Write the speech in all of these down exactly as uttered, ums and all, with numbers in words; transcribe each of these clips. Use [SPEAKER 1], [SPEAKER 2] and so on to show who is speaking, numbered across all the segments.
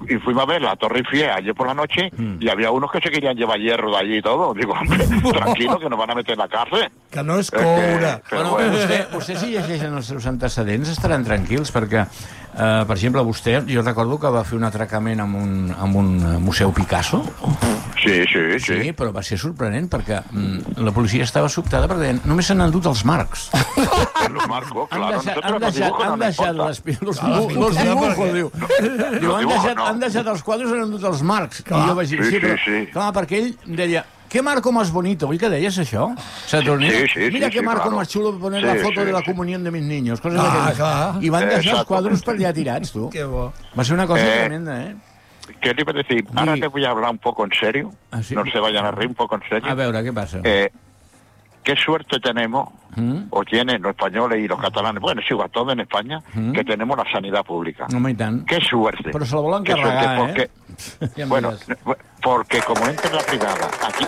[SPEAKER 1] y fuimos a ver la Torre Eiffel ayer por la noche mm. y había unos que se querían llevar hierro de allí y todo. Digo, hombre, tranquilo, que nos van a meter en la cárcel.
[SPEAKER 2] Que no és coure.
[SPEAKER 3] Que, bueno, bueno. Vostè, vostè si llegeixen els seus antecedents estaran tranquils, perquè, eh, per exemple, vostè, jo recordo que va fer un atracament amb un, amb un museu Picasso.
[SPEAKER 1] Sí, sí, sí.
[SPEAKER 3] Sí, però va ser sorprenent, perquè mm, la policia estava sobtada perquè deien, només s'han endut els marcs.
[SPEAKER 1] Los marcos, claro.
[SPEAKER 3] Han deixat, han deixat, han deixat les, los, ah, los, los dibujos, diu. No, diu, han, deixat, no. han deixat els quadres, han endut els marcs. Clar. I jo vaig dir, sí, sí, però, sí, sí. Clar, perquè ell deia, ¿qué marco más bonito? ¿Oi que deies això? Saturnino.
[SPEAKER 1] Sí, sí,
[SPEAKER 3] Mira
[SPEAKER 1] sí,
[SPEAKER 3] qué
[SPEAKER 1] sí,
[SPEAKER 3] marco
[SPEAKER 1] claro.
[SPEAKER 3] más chulo de poner sí, la foto sí, de la comunión de mis niños. Coses
[SPEAKER 2] ah, clar.
[SPEAKER 3] I van deixar els quadres per allà tirats, tu.
[SPEAKER 2] Que bo.
[SPEAKER 3] Va ser una cosa eh, tremenda, eh?
[SPEAKER 1] ¿Qué te iba a decir? Sí. Ahora te voy a hablar un poco en serio. ¿Ah, sí? No se vayan a reír, un poco en serio.
[SPEAKER 3] A veure, ¿qué pasa?
[SPEAKER 1] Eh, ¿Qué suerte tenemos, ¿Mm? o tienen los españoles y los catalanes, bueno, sí, a todos en España, ¿Mm? que tenemos la sanidad pública?
[SPEAKER 3] No, y tan.
[SPEAKER 1] ¡Qué suerte!
[SPEAKER 3] Pero se lo volan cargar,
[SPEAKER 1] porque,
[SPEAKER 3] ¿eh?
[SPEAKER 1] Bueno, porque como entra en la privada, aquí,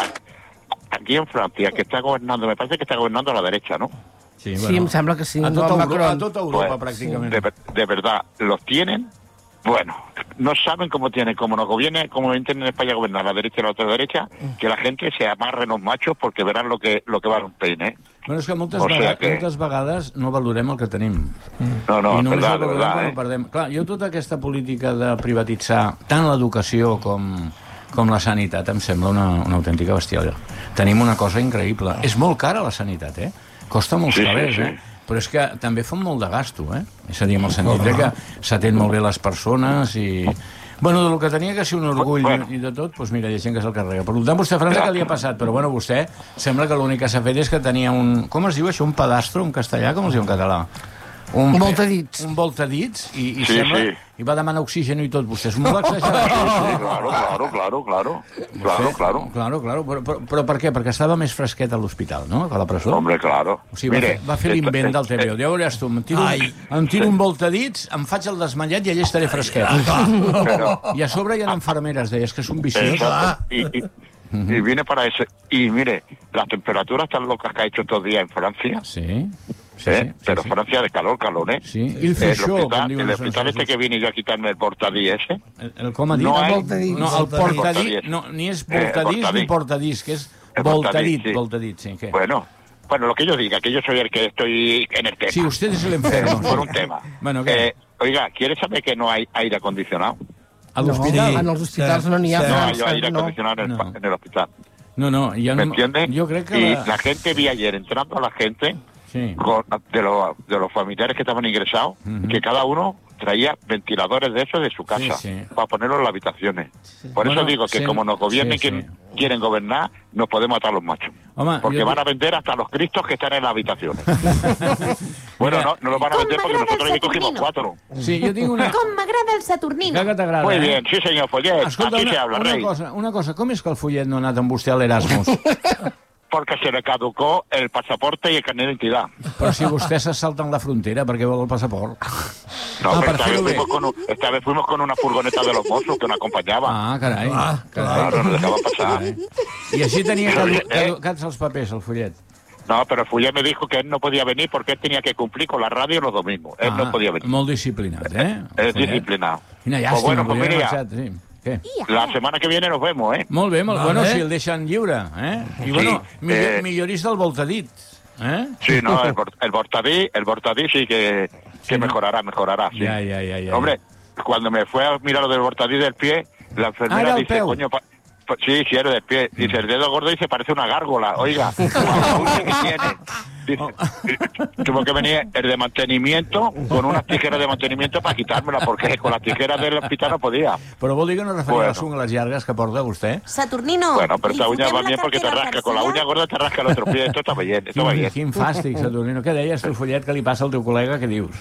[SPEAKER 1] aquí en Francia, que está gobernando, me parece que está gobernando a la derecha, ¿no?
[SPEAKER 4] Sí, bueno, sí, em sembla que sí.
[SPEAKER 3] A tota Europa, a tota Europa
[SPEAKER 1] pues,
[SPEAKER 3] prácticamente.
[SPEAKER 1] De, de verdad, los tienen. Bueno, no saben cómo tienen, como nos gobierne, como entren en España a gobernar la derecha y la otra derecha, que la gente se amarre los machos porque verán lo que lo que va un peine. Eh?
[SPEAKER 3] Bueno, és que moltes, o sea vegades, que... moltes vegades no valorem el que tenim.
[SPEAKER 1] No, no,
[SPEAKER 3] I només
[SPEAKER 1] verdad,
[SPEAKER 3] el valorem
[SPEAKER 1] verdad,
[SPEAKER 3] quan
[SPEAKER 1] eh?
[SPEAKER 3] ho perdem. Clar, jo tota aquesta política de privatitzar tant l'educació com, com la sanitat em sembla una, una autèntica bestialla. Tenim una cosa increïble. És molt cara la sanitat, eh? Costa molts
[SPEAKER 1] sí,
[SPEAKER 3] calés,
[SPEAKER 1] sí, sí.
[SPEAKER 3] eh? Però és que també fan molt de gasto, eh? És a dir, en el sentit de que s'atén molt bé les persones i... Bueno, del que tenia que ser un orgull bueno. i de tot, doncs mira, hi ha gent que se'l carrega. Per tant, vostè, França, què li ha passat? Però bueno, vostè sembla que l'únic que s'ha fet és que tenia un... Com es diu això? Un pedastro en castellà? Com es diu en català?
[SPEAKER 4] Un, un voltadits.
[SPEAKER 3] Un voltadits i, i
[SPEAKER 1] sí,
[SPEAKER 3] sembla...
[SPEAKER 1] Sí.
[SPEAKER 3] I va demanar oxígeno i tot, vostè. És molt exagerat.
[SPEAKER 1] Sí, sí, claro, claro, claro, claro. Claro, claro.
[SPEAKER 3] Claro, claro. Però, però, però per què? Perquè estava més fresquet a l'hospital, no? Que a la presó.
[SPEAKER 1] Hombre, claro.
[SPEAKER 3] O sigui, Mire, va fer, va fer l'invent del T V O. Ja veuràs tu, em tiro, Ai, em tiro sí. un voltadits, em faig el desmallat i allà estaré fresquet.
[SPEAKER 1] Pero,
[SPEAKER 3] I a sobre hi ha enfermeres, deies, que és un viciós.
[SPEAKER 1] Y, y, uh-huh. y viene para eso. Y mire, las temperaturas tan locas que ha hecho estos días en Francia.
[SPEAKER 3] Sí. Sí,
[SPEAKER 1] ¿Eh?
[SPEAKER 3] sí,
[SPEAKER 1] pero
[SPEAKER 3] sí,
[SPEAKER 1] Francia de calor, calor, ¿eh?
[SPEAKER 3] Sí. I el feixó,
[SPEAKER 1] el hospital, el hospital este que vine yo a quitarme el portadí ese.
[SPEAKER 3] El, el com ha dit?
[SPEAKER 1] No,
[SPEAKER 3] el
[SPEAKER 1] hay,
[SPEAKER 3] voltadí. No, el portadí, no, ni és voltadís eh, ni portadís, que és voltadit, sí. voltadit, sí. ¿Qué?
[SPEAKER 1] Bueno, bueno, lo que yo diga, que yo soy el que estoy en el tema.
[SPEAKER 3] Sí, usted es el enfermo.
[SPEAKER 1] Por un tema.
[SPEAKER 3] Bueno, ¿qué?
[SPEAKER 1] Eh, oiga, ¿quieres saber que no hay aire acondicionado?
[SPEAKER 3] A l'hospital?
[SPEAKER 4] No, en els hospitals no n'hi ha.
[SPEAKER 1] No hay aire no. acondicionado en el, no. en el hospital.
[SPEAKER 3] No, no, ja
[SPEAKER 1] ¿Me
[SPEAKER 3] no...
[SPEAKER 1] entiendes?
[SPEAKER 3] Yo creo que
[SPEAKER 1] y
[SPEAKER 3] la...
[SPEAKER 1] la gente, vi ayer entrando a la gente... Sí. Con, de, los, de los familiares que estaban ingresados, uh-huh. que cada uno traía ventiladores de esos de su casa sí, sí. para ponerlos en las habitaciones. Sí. Por bueno, eso digo que sí, como nos gobiernen sí, quien sí. quieren gobernar, nos podemos atar los machos. Home, porque van a vender hasta los cristos que están en las habitaciones. Bueno, no, no los van a vender porque nosotros ya cogimos cuatro.
[SPEAKER 3] Sí, yo digo una...
[SPEAKER 5] Com m'agrada el Saturnino.
[SPEAKER 3] Que t'agrada,
[SPEAKER 1] Muy
[SPEAKER 3] eh?
[SPEAKER 1] bien, sí senyor Follet,
[SPEAKER 3] Escolta,
[SPEAKER 1] aquí
[SPEAKER 3] una,
[SPEAKER 1] se habla,
[SPEAKER 3] una
[SPEAKER 1] rey.
[SPEAKER 3] Cosa, una cosa, com és que el Follet no ha anat amb vostè a l'Erasmus?
[SPEAKER 1] Porque se le caducó el pasaporte y el carnet de identidad.
[SPEAKER 3] Però si vostès se salten la frontera, per què vol el passaport?
[SPEAKER 1] No, ah, pero esta vez, fuimos con un, esta vez fuimos con una furgoneta de los Mossos que nos acompañaba.
[SPEAKER 3] Ah, carai.
[SPEAKER 1] Ah, carai. Claro, nos dejaba pasar.
[SPEAKER 3] Carai. I així tenia caducats els papers, el Follet.
[SPEAKER 1] No, pero el Follet me dijo que él no podía venir porque él tenía que cumplir con la radio los domingos. Él ah, no podía venir.
[SPEAKER 3] Molt disciplinat, eh?
[SPEAKER 1] Es disciplinado.
[SPEAKER 3] Quina llàstima,
[SPEAKER 1] pues bueno,
[SPEAKER 3] pues
[SPEAKER 1] mira,
[SPEAKER 3] marxat, sí. Què?
[SPEAKER 1] La setmana que viene nos vemos, eh?
[SPEAKER 3] Molt bé, molt
[SPEAKER 2] vale.
[SPEAKER 3] Bueno, si el deixen lliure, eh? I bueno,
[SPEAKER 1] sí,
[SPEAKER 3] millor,
[SPEAKER 1] eh...
[SPEAKER 3] millorista el voltadit, eh?
[SPEAKER 1] Sí, no, el, el Bortadí, el Bortadí sí que, que sí, mejorará, mejorará, sí.
[SPEAKER 3] Ya, ya, ya, ya.
[SPEAKER 1] Hombre, cuando me fue a mirar lo del Bortadí del pie, la enfermera
[SPEAKER 3] ah,
[SPEAKER 1] dice,
[SPEAKER 3] peu.
[SPEAKER 1] coño, pa... sí, sí, era del pie. Dice, el dedo gordo dice, parece una gárgola, oiga. ¿Qué tiene? Dice, tuvo que venir el de mantenimiento con unas tijeras de mantenimiento para quitármela, porque con las tijeras del hospital no podía.
[SPEAKER 3] Però vol dir que no referia bueno. les ungles llargues que porta vostè?
[SPEAKER 5] Saturnino.
[SPEAKER 1] Bueno, pero esta uña va bien porque te rasca. Con la uña gorda te rasca el otro pie. Esto está bien, esto va bien.
[SPEAKER 3] Quin fàstic, Saturnino. Què deies tu, Follet, que li passa al teu col·lega? Què dius?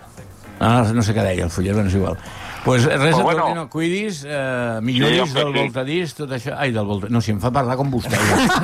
[SPEAKER 3] Ah, no sé què deia, el Follet, no és igual. Pues res, oh, bueno. Saturnino, cuidis, eh, milloris sí, del sí. voltadís, tot això... Ai, del voltadís... No, si em fa parlar com vostè.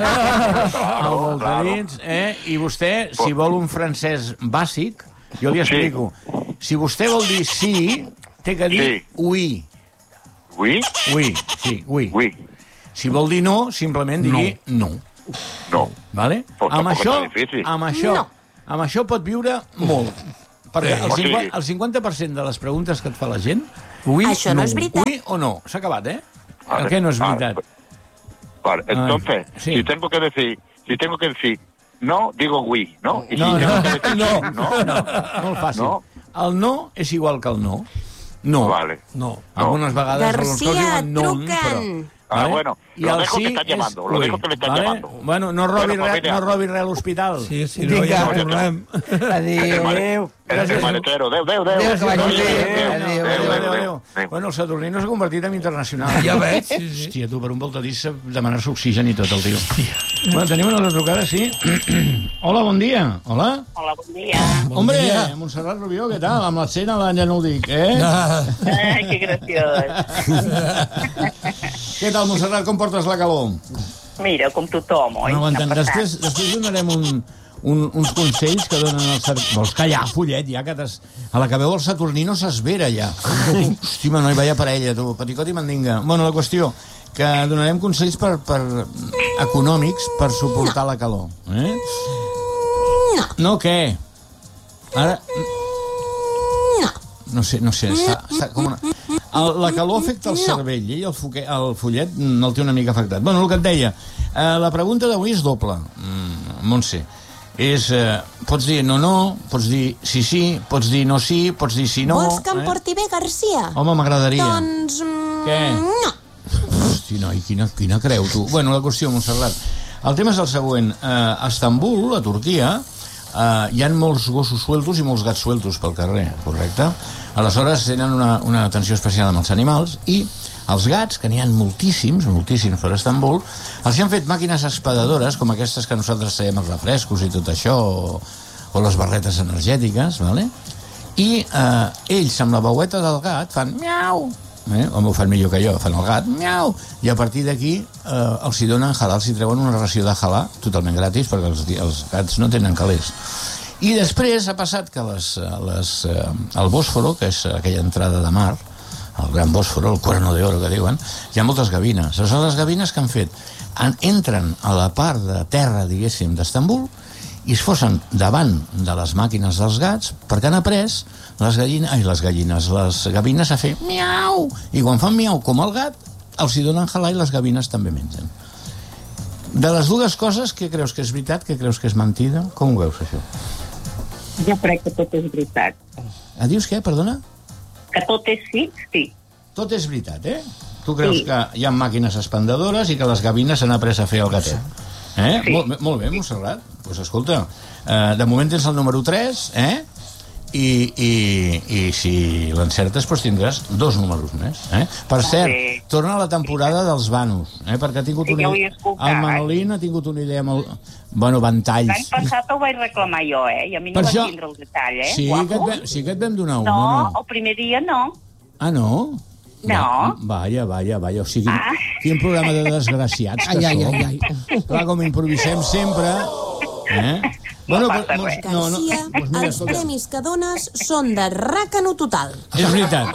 [SPEAKER 3] El voltadís, eh? I vostè, si vol un francès bàsic, jo li explico. Sí. Si vostè vol dir sí, té que dir sí. oui.
[SPEAKER 1] Oui?
[SPEAKER 3] Oui, sí, oui.
[SPEAKER 1] Oui.
[SPEAKER 3] Si vol dir no, simplement digui no.
[SPEAKER 1] No.
[SPEAKER 3] Vale?
[SPEAKER 1] Pues
[SPEAKER 3] amb això,
[SPEAKER 1] amb
[SPEAKER 3] això,
[SPEAKER 5] no.
[SPEAKER 3] amb això pot viure molt. Perquè el,
[SPEAKER 1] O sigui-
[SPEAKER 3] cinquanta, el cinquanta per cent de les preguntes que et fa la gent, ui,
[SPEAKER 5] Això no és veritat.
[SPEAKER 3] Ui o no, s'ha acabat, eh?
[SPEAKER 1] Vale,
[SPEAKER 3] El que no és
[SPEAKER 1] vale.
[SPEAKER 3] veritat.
[SPEAKER 1] Vale, entonces,
[SPEAKER 3] sí.
[SPEAKER 1] si tengo que decir, si tengo que decir no, digo oui, ¿no? Y si
[SPEAKER 3] No,
[SPEAKER 1] tengo
[SPEAKER 3] no,
[SPEAKER 1] que decir
[SPEAKER 3] no,
[SPEAKER 1] no,
[SPEAKER 3] no, molt fàcil.
[SPEAKER 1] No.
[SPEAKER 3] El no és igual que el no. No.
[SPEAKER 1] Vale.
[SPEAKER 2] No.
[SPEAKER 3] Algunes vegades els cos
[SPEAKER 5] García,
[SPEAKER 3] diuen non, però...
[SPEAKER 5] truquen.
[SPEAKER 1] Ah, bueno,
[SPEAKER 3] I
[SPEAKER 1] lo
[SPEAKER 3] el
[SPEAKER 1] dejo
[SPEAKER 3] sí
[SPEAKER 1] que están
[SPEAKER 3] és
[SPEAKER 1] llamando, lo
[SPEAKER 3] ui,
[SPEAKER 1] dejo que le están
[SPEAKER 3] vale?
[SPEAKER 1] llamando.
[SPEAKER 3] Bueno, no robi,
[SPEAKER 1] Bueno,
[SPEAKER 3] res,
[SPEAKER 1] familia.
[SPEAKER 3] no robi res a l'hospital.
[SPEAKER 2] Sí, sí, no, ja
[SPEAKER 1] Vinga.
[SPEAKER 2] tornem.
[SPEAKER 4] Adéu.
[SPEAKER 1] Eres el maletero, deu, deu, deu.
[SPEAKER 4] Adéu, que vagi
[SPEAKER 1] Deu,
[SPEAKER 4] bé.
[SPEAKER 1] deu,
[SPEAKER 4] Adéu,
[SPEAKER 1] deu,
[SPEAKER 3] Adéu,
[SPEAKER 1] deu,
[SPEAKER 3] adéu,
[SPEAKER 1] deu.
[SPEAKER 3] adéu. Bueno, el Saturnino s'ha convertit en internacional.
[SPEAKER 2] Ja veig, sí, sí.
[SPEAKER 3] Hòstia, tu, per un voltadís demanar-se oxigen i tot, el tio. Bueno, tenim una altra trucada, sí. Hola, bon dia. Hola.
[SPEAKER 6] Hola, bon dia.
[SPEAKER 3] Hombre, Montserrat Rubió, què tal? Amb l'escena ja no ho dic, eh?
[SPEAKER 2] Ah,
[SPEAKER 6] Ai, que graciós.
[SPEAKER 3] Què tal, Montserrat, com portes la calor?
[SPEAKER 6] Mira, com tothom, oi?
[SPEAKER 3] No ho entenc.
[SPEAKER 6] Està passant.
[SPEAKER 3] Després, després donarem un, un, uns consells que donen el Saturnino. Vols callar, follet, ja, que t'has... A la que veu el Saturnino s'esvera, ja. Hosti, no hi vaya parella, tu, peticot i mandinga. Bueno, la qüestió, que donarem consells per, per econòmics per suportar la calor. Eh?
[SPEAKER 5] No.
[SPEAKER 3] No, què? Ara...
[SPEAKER 5] No.
[SPEAKER 3] No sé, no sé, està, està com una... El, la calor afecta el cervell i el, foque, el follet no el té una mica afectat. Bueno, el que et deia, eh, la pregunta d'avui és doble, mm, Montse. És, eh, pots dir no, no, pots dir sí, sí, pots dir no, sí, pots dir sí, no.
[SPEAKER 5] Vols que em
[SPEAKER 3] eh?
[SPEAKER 5] porti bé, García?
[SPEAKER 3] Home, m'agradaria.
[SPEAKER 5] Doncs... mm,
[SPEAKER 3] Què?
[SPEAKER 5] No.
[SPEAKER 3] Hosti, noi, quina, quina creu, tu? Bueno, la qüestió, Montserrat. El tema és el següent. Eh, a Estambul, a Turquia, eh, hi ha molts gossos sueltos i molts gats sueltos pel carrer, correcte? Aleshores, tenen una, una atenció especial amb els animals i els gats, que n'hi ha moltíssims, moltíssims per Estambul, els hi han fet màquines espadadores, com aquestes que nosaltres traiem els refrescos i tot això, o, o les barretes energètiques, ¿vale? I eh, ells, amb la veueta del gat, fan miau, eh? Home, ho fan millor que jo, fan el gat, miau, i a partir d'aquí eh, els hi donen halal, els hi treuen una ració de halal totalment gratis, perquè els, els gats no tenen calés. I després ha passat que les, les, eh, el Bòsforo, que és aquella entrada de mar, el gran Bòsforo, el Cuerno de Oro que diuen, hi ha moltes gavines. Aleshores, les gavines que han fet? En, entren a la part de terra, diguéssim, d'Estambul i es posen davant de les màquines dels gats perquè han après les gallines, ai, les gallines, les gavines a fer miau, i quan fan miau com el gat, els hi donen halal i les gavines també mengen. De les dues coses, què creus que és veritat, què creus que és mentida? Com ho veus, això?
[SPEAKER 6] Jo crec que tot és veritat.
[SPEAKER 3] Ah, dius què, perdona?
[SPEAKER 6] Que tot és sí, sí.
[SPEAKER 3] Tot és veritat, eh? Tu creus
[SPEAKER 6] Sí.
[SPEAKER 3] que hi ha màquines expandadores i que les gavines s'han après a fer el gatet. Eh?
[SPEAKER 6] Sí.
[SPEAKER 3] Molt, bé- molt bé, Montserrat. Doncs pues escolta, eh, de moment tens el número tres, eh? I, i, i si l'encertes, doncs tindràs dos números més. Eh? Per cert,
[SPEAKER 6] bé.
[SPEAKER 3] torna a la temporada dels vanos, eh? perquè ha tingut
[SPEAKER 6] Sí,
[SPEAKER 3] una...
[SPEAKER 6] ja ho he escoltat.
[SPEAKER 3] El Manolín ha tingut una idea molt... Bueno, ventalls.
[SPEAKER 6] L'any passat ho vaig reclamar jo, eh? I a mi no
[SPEAKER 3] Per
[SPEAKER 6] vaig
[SPEAKER 3] això-
[SPEAKER 6] tindre el detall, eh?
[SPEAKER 3] Sí que, et
[SPEAKER 6] Guapo.
[SPEAKER 3] vam, sí que et vam donar un,
[SPEAKER 6] No,
[SPEAKER 3] o no?
[SPEAKER 6] el primer dia no.
[SPEAKER 3] Ah, no?
[SPEAKER 6] No.
[SPEAKER 3] Va, vaja, vaja, vaja. O sigui,
[SPEAKER 6] Ah.
[SPEAKER 3] quin programa de desgraciats que
[SPEAKER 4] Ai, ai,
[SPEAKER 3] som.
[SPEAKER 4] ai, ai.
[SPEAKER 3] Clar, com improvisem sempre... Eh?
[SPEAKER 6] No passa
[SPEAKER 3] doncs-
[SPEAKER 6] res.
[SPEAKER 3] no, no,
[SPEAKER 5] García,
[SPEAKER 3] doncs mira,
[SPEAKER 5] els
[SPEAKER 3] escolta,
[SPEAKER 5] premis que dones són de ràcano total.
[SPEAKER 3] és veritat.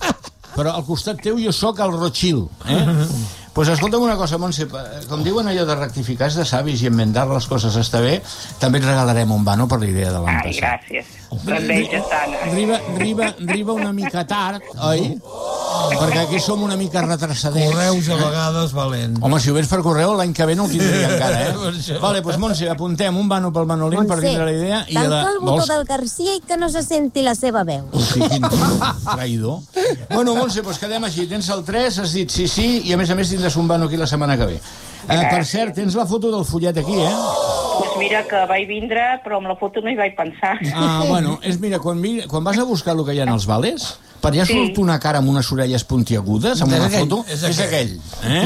[SPEAKER 3] Però al costat teu jo sóc el Rothschild. Eh? Pues escolta'm una cosa, Montse, com diuen allò de rectificar és de savis i enmendar les coses està bé, també et regalarem un vano per la idea de l'any
[SPEAKER 6] Ai,
[SPEAKER 3] passat.
[SPEAKER 6] gràcies. L'enveja sana.
[SPEAKER 3] Riba, riba, riba una mica tard, oi? Perquè aquí som una mica retrasadets.
[SPEAKER 2] Correus a vegades valent.
[SPEAKER 3] Home, si ho vens per correu, l'any que ve no ho tindria encara,
[SPEAKER 2] Per
[SPEAKER 3] eh?
[SPEAKER 2] això.
[SPEAKER 3] Vale, doncs Montse, apuntem un vano pel Manolín per tindre la idea. I
[SPEAKER 7] tanca
[SPEAKER 3] la...
[SPEAKER 7] el botó del García i que no se senti la seva veu.
[SPEAKER 3] Hosti, quin traïdor. Bueno, Montse, doncs quedem així. Tens el tres, has dit sí, sí, i a més a més tindràs un vano aquí la setmana que ve. Eh, per cert, tens la foto del follet aquí, eh?
[SPEAKER 6] Doncs mira que vaig vindre, però amb la foto no hi vaig pensar.
[SPEAKER 3] Ah, bueno, és, mira, quan, mi- quan vas a buscar el que hi ha als vales, per allà
[SPEAKER 6] Sí.
[SPEAKER 3] surt una cara amb unes orelles puntiagudes, amb
[SPEAKER 2] És
[SPEAKER 3] una
[SPEAKER 2] aquell,
[SPEAKER 3] foto,
[SPEAKER 2] és
[SPEAKER 3] és aquell. Eh?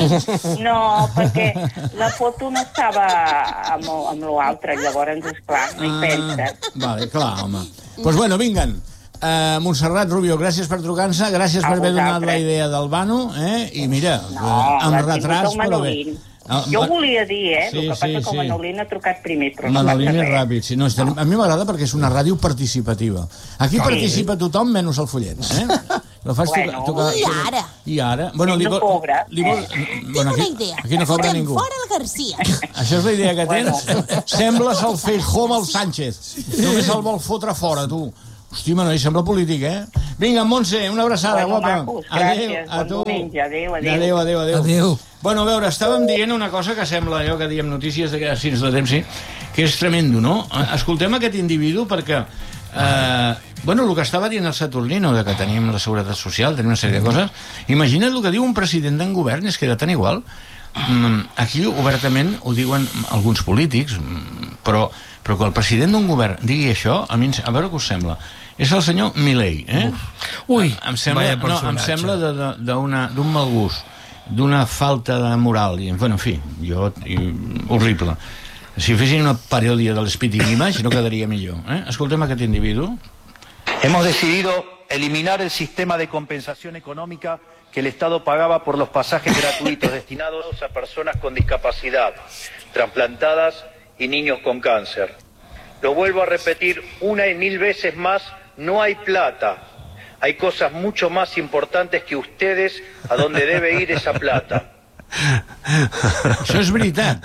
[SPEAKER 6] No, perquè la foto no estava amb, amb l'altre, llavors, esclar, no hi penses.
[SPEAKER 3] Vale, clar, home. Doncs pues bueno, vinguen. Uh, Montserrat Rubió, gràcies per trucar-nos, gràcies
[SPEAKER 6] A
[SPEAKER 3] per haver donat
[SPEAKER 6] vosaltres.
[SPEAKER 3] la idea del vano, eh? I mira,
[SPEAKER 6] No,
[SPEAKER 3] eh, amb
[SPEAKER 6] l'ha tingut
[SPEAKER 3] retràs,
[SPEAKER 6] el
[SPEAKER 3] però bé.
[SPEAKER 6] Manolín.
[SPEAKER 3] Ah,
[SPEAKER 6] Jo
[SPEAKER 3] Ma-
[SPEAKER 6] ho volia dir, eh?
[SPEAKER 3] Sí,
[SPEAKER 6] el que passa
[SPEAKER 3] sí,
[SPEAKER 6] que
[SPEAKER 3] sí.
[SPEAKER 6] el Manolín ha trucat primer, però no
[SPEAKER 3] Manolín
[SPEAKER 6] passa
[SPEAKER 3] és
[SPEAKER 6] res.
[SPEAKER 3] ràpid. Sí, no, és, a mi m'agrada perquè és una ràdio participativa. Aquí
[SPEAKER 6] Sí.
[SPEAKER 3] participa tothom menys el follet. Eh? Lo fas
[SPEAKER 6] Bueno.
[SPEAKER 3] tocar,
[SPEAKER 5] I ara?
[SPEAKER 3] I ara? Bueno,
[SPEAKER 6] Ell no
[SPEAKER 3] vol-
[SPEAKER 6] cobra.
[SPEAKER 3] li vol-
[SPEAKER 5] Tinc
[SPEAKER 3] bueno, aquí,
[SPEAKER 5] una idea.
[SPEAKER 3] aquí no cobra
[SPEAKER 5] Fotem
[SPEAKER 3] ningú.
[SPEAKER 5] fora el García.
[SPEAKER 3] Això és la idea que
[SPEAKER 6] Bueno.
[SPEAKER 3] tens? Sembles el Feijóo amb el Sánchez. Només el vol fotre fora, tu. Hosti, Manoli, sembla polític, eh? Vinga, Montse, una abraçada,
[SPEAKER 6] Bueno,
[SPEAKER 3] guapa.
[SPEAKER 6] macos,
[SPEAKER 3] Adéu,
[SPEAKER 6] gràcies,
[SPEAKER 3] a
[SPEAKER 6] bon
[SPEAKER 3] tu.
[SPEAKER 6] diumenge, adéu, adéu.
[SPEAKER 3] Adéu, adéu, adéu.
[SPEAKER 2] Adéu.
[SPEAKER 3] Bueno, a veure, estàvem dient una cosa que sembla allò que diem notícies de que si ens de temps, sí, que és tremendo, no? Escoltem aquest individu perquè... Eh, bueno, el que estava dient el Saturnino, de que tenim la seguretat social, tenim una sèrie de coses, imagina't el que diu un president d'un govern i es queda tan igual. Aquí obertament ho diuen alguns polítics, però, però que el president d'un govern digui això, a mi, a veure què us sembla. És el senyor Milei, eh?
[SPEAKER 2] Ui,
[SPEAKER 3] em sembla, no, em sembla de, de, de d'un mal gust, d'una falta de moral, i, bueno, en fi, jo, i, horrible. Si fessin una paròdia del Speaking Image no quedaria millor, eh? Escoltem aquest individu.
[SPEAKER 8] Hemos decidido eliminar el sistema de compensación económica que el Estado pagaba por los pasajes gratuitos destinados a personas con discapacidad, trasplantadas y niños con cáncer. Lo vuelvo a repetir una y mil veces más, no hay plata. Hay cosas mucho más importantes que ustedes a donde debe ir esa plata.
[SPEAKER 3] Això és veritat.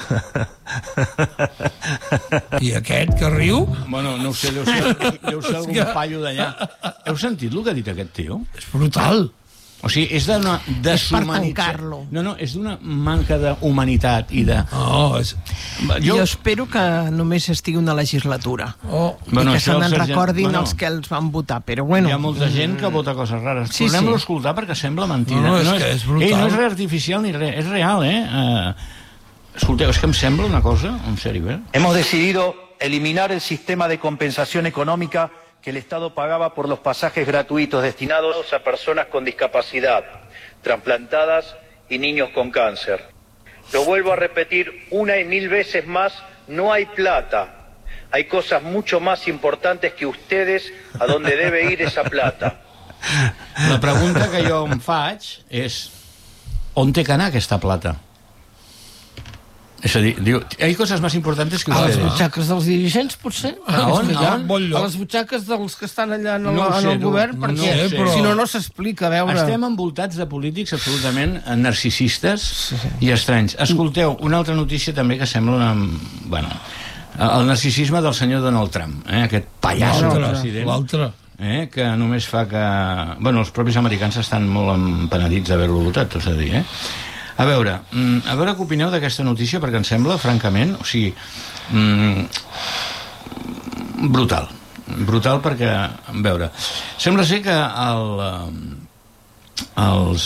[SPEAKER 2] I aquest que riu?
[SPEAKER 3] Bueno, no ho sé, deu ser, deu ser algun paio d'allà. Heu sentit el que ha dit aquest tio?
[SPEAKER 2] És brutal.
[SPEAKER 3] O sigui, és d'una deshumanitat. No, no, és d'una manca d'humanitat i de...
[SPEAKER 2] Oh, és...
[SPEAKER 9] Jo... jo espero que només estigui una legislatura.
[SPEAKER 2] Oh.
[SPEAKER 9] I bueno, que se n'en recordin bueno, els que els van votar, però bueno...
[SPEAKER 3] Hi ha molta gent que vota coses rares.
[SPEAKER 9] Sí,
[SPEAKER 3] Tornem-lo
[SPEAKER 9] sí.
[SPEAKER 3] a escoltar perquè sembla mentida.
[SPEAKER 2] No, no, és
[SPEAKER 3] no
[SPEAKER 2] que
[SPEAKER 3] és,
[SPEAKER 2] és brutal.
[SPEAKER 3] Ei, no és res artificial ni res, és real, eh? Uh, escolteu, és que em sembla una cosa, en sèrio, eh?
[SPEAKER 8] Hemos decidido eliminar el sistema de compensación económica que el Estado pagaba por los pasajes gratuitos destinados a personas con discapacidad, trasplantadas y niños con cáncer. Lo vuelvo a repetir una y mil veces más, no hay plata. Hay cosas mucho más importantes que ustedes a donde debe ir esa plata.
[SPEAKER 3] La pregunta que jo em faig és on té que anar aquesta plata? És a dir, diu, hi ha coses més importants que
[SPEAKER 2] A les
[SPEAKER 3] ustedes.
[SPEAKER 2] butxaques dels dirigents, potser?
[SPEAKER 3] A on? A on?
[SPEAKER 2] A les butxaques dels que estan allà en el,
[SPEAKER 3] No ho
[SPEAKER 2] en
[SPEAKER 3] sé,
[SPEAKER 2] el
[SPEAKER 3] tu.
[SPEAKER 2] govern,
[SPEAKER 3] No
[SPEAKER 2] perquè
[SPEAKER 3] ho sé, però-
[SPEAKER 2] si no, no s'explica, a veure...
[SPEAKER 3] Estem envoltats de polítics absolutament narcisistes i estranys. Escolteu, una altra notícia també que sembla una... Bueno, el narcisisme del senyor Donald Trump, eh? Aquest pallasso de president.
[SPEAKER 2] L'altre.
[SPEAKER 3] Eh, que només fa que... Bueno, els propis americans estan molt empenedits d'haver-lo votat, tot s'ha de dir, eh? A veure, a veure què opineu d'aquesta notícia, perquè em sembla, francament, o sigui, mm, brutal. Brutal perquè, a veure, sembla ser que el, els,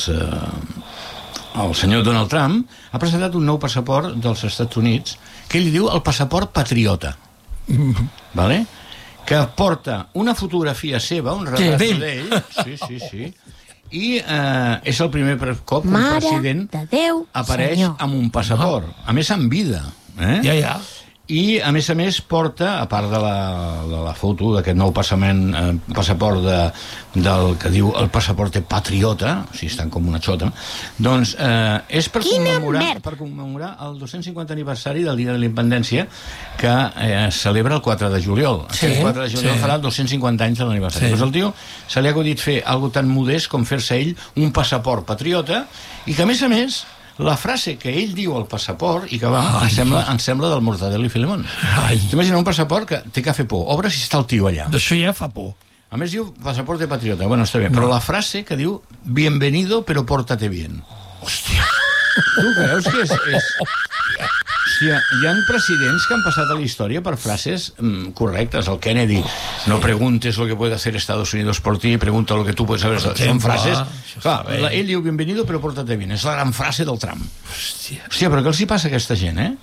[SPEAKER 3] el senyor Donald Trump ha presentat un nou passaport dels Estats Units que ell diu el passaport patriota. Vale? Que porta una fotografia seva, un retrat d'ell, sí, sí, sí, i eh, és el primer cop que un president
[SPEAKER 7] de Déu,
[SPEAKER 3] apareix
[SPEAKER 7] senyor.
[SPEAKER 3] amb un passaport, a més en vida, eh?
[SPEAKER 2] Ja, ja.
[SPEAKER 3] I a més a més porta, a part de la, de la foto d'aquest nou passament, eh, passaport de, del que diu el passaport patriota, o sigui, estan com una xota, doncs eh, és per commemorar, per commemorar el dos-cents cinquanta aniversari del Dia de la Independència, que eh, es celebra el quatre de juliol.
[SPEAKER 2] Sí,
[SPEAKER 3] el quatre de juliol
[SPEAKER 2] sí.
[SPEAKER 3] farà dos-cents cinquanta anys de l'aniversari.
[SPEAKER 2] Sí.
[SPEAKER 3] Pues el tio se li ha acudit fer algo tan modest com fer-se ell un passaport patriota, i que a més a més la frase que ell diu al passaport i que va, em sembla, em sembla del Mortadelo i Filemón. T'imagina un passaport que té que fer por. Obre si està el tio allà.
[SPEAKER 2] D'això ja fa por.
[SPEAKER 3] A més diu passaport de patriota. Bueno, està bé. Però la frase que diu bienvenido pero pórtate bien.
[SPEAKER 2] Hòstia.
[SPEAKER 3] Tu creus que és... és... Hòstia, hi ha presidents que han passat a la història per frases mm, correctes. El Kennedy, no preguntes lo que puede hacer Estados Unidos por ti, pregunta lo que tú puedes saber. Són frases... Clar, la, ell diu bienvenido però pórtate bien. És la gran frase del Trump. Hòstia, Hòstia però què els hi passa a aquesta gent, eh?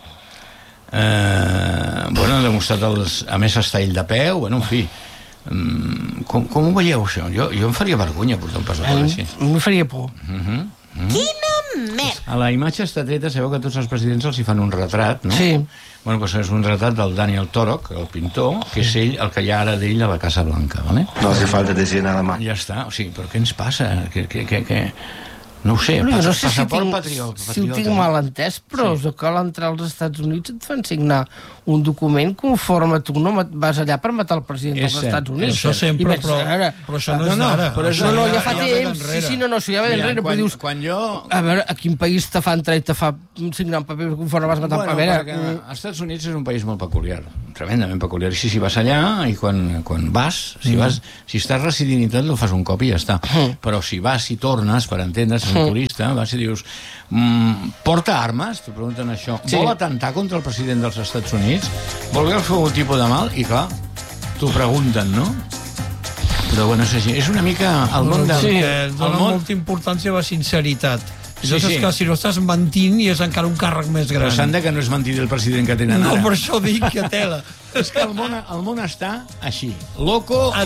[SPEAKER 3] eh bueno, han demostrat els... A més està ell de peu, bueno, en fi... Mm, com, com ho veieu, això? Jo, jo em faria vergonya portar un passaport així.
[SPEAKER 2] Em faria por.
[SPEAKER 3] Uh -huh. Mm.
[SPEAKER 5] Quina merda!
[SPEAKER 3] A la imatge està treta, sabeu que tots els presidents els hi fan un retrat, no?
[SPEAKER 2] Sí.
[SPEAKER 3] Bueno, doncs és un retrat del Daniel Torok, el pintor, que és ell, el que hi ha ara d'ell a la Casa Blanca, ¿vale?
[SPEAKER 10] No hace falta decir nada más.
[SPEAKER 3] Ja està, o sigui, però què ens passa? Que, que, que, que... No ho sé,
[SPEAKER 2] No,
[SPEAKER 3] pas,
[SPEAKER 2] no sé si
[SPEAKER 3] passaport
[SPEAKER 2] tinc,
[SPEAKER 3] patriota.
[SPEAKER 2] si ho tinc mal entès, però sí. Que a l'entrar als Estats Units et fan signar un document conforme tu no vas allà per matar el president
[SPEAKER 3] És
[SPEAKER 2] dels
[SPEAKER 3] cert,
[SPEAKER 2] Estats Units.
[SPEAKER 3] això sempre,
[SPEAKER 2] I vaig,
[SPEAKER 3] però-
[SPEAKER 2] ara,
[SPEAKER 3] però això no és d'ara.
[SPEAKER 2] Però això no, ja fa
[SPEAKER 3] Ja ve
[SPEAKER 2] temps. Sí, sí, no, no, això ja ve
[SPEAKER 3] Mira,
[SPEAKER 2] d'enrere.
[SPEAKER 3] quan-
[SPEAKER 2] Però dius,
[SPEAKER 3] quan jo-
[SPEAKER 2] a veure, a quin país te fan entrar i te fa signar un paper conforme vas matar
[SPEAKER 3] Bueno,
[SPEAKER 2] el paper?
[SPEAKER 3] perquè els Estats Units és un país molt peculiar. tremendament peculiar. Si, si vas allà i quan, quan vas, si, vas, si estàs residint i tot, no fas un cop i ja està. Però si vas i tornes, per entendre's, un turista, vas i dius, mm, porta armes? T'ho pregunten això. Sí. Vol atentar contra el president dels Estats Units? Vol fer un tipus de mal? I clar, t'ho pregunten, no? Però bueno, és així. És una mica el món de...
[SPEAKER 10] Sí, dona món... molta importància a la sinceritat. Sí, sí. Que si no estàs mentint i és encara un càrrec més gran.
[SPEAKER 3] Però s'han de que no és mentir el president que tenen ara.
[SPEAKER 10] No, per això dic que tela.
[SPEAKER 3] És que el món, el món està així. Loco...